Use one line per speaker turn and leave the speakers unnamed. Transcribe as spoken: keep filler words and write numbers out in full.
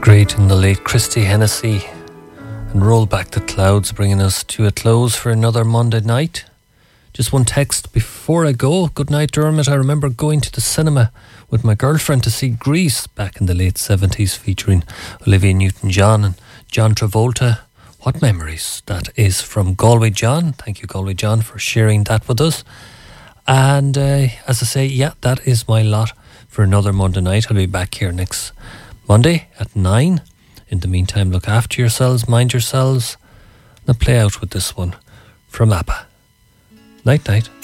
Great in the late Christy Hennessy and Roll Back the Clouds, bringing us to a close for another Monday night. Just one text before I go. Good night, Dermot. I remember going to the cinema with my girlfriend to see Grease back in the late seventies, featuring Olivia Newton-John and John Travolta. What memories that is, from Galway John. Thank you, Galway John, for sharing that with us. And uh, as I say, yeah, that is my lot for another Monday night. I'll be back here next Monday at nine. In the meantime, look after yourselves, mind yourselves. Now play out with this one from ABBA. Night night.